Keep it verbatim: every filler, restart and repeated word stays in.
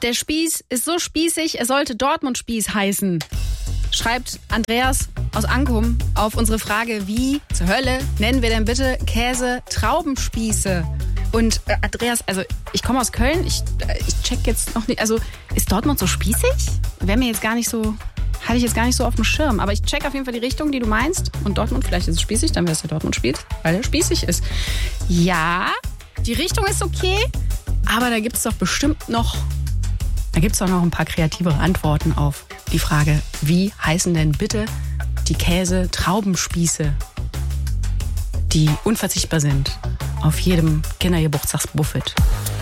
Der Spieß ist so spießig, es sollte Dortmund-Spieß heißen. Schreibt Andreas aus Ankum auf unsere Frage, wie zur Hölle nennen wir denn bitte Käse-Traubenspieße? Und äh, Andreas, also ich komme aus Köln, ich, äh, ich check jetzt noch nicht, also ist Dortmund so spießig? Wäre mir jetzt gar nicht so, hatte ich jetzt gar nicht so auf dem Schirm. Aber ich check auf jeden Fall die Richtung, die du meinst. Und Dortmund, vielleicht ist es spießig, dann wäre es der Dortmund spielt, weil er spießig ist. Ja, die Richtung ist okay, aber da gibt es doch bestimmt noch, da gibt es doch noch ein paar kreativere Antworten auf die Frage, wie heißen denn bitte die Käse-Traubenspieße, die unverzichtbar sind auf jedem Kindergeburtstagsbuffet.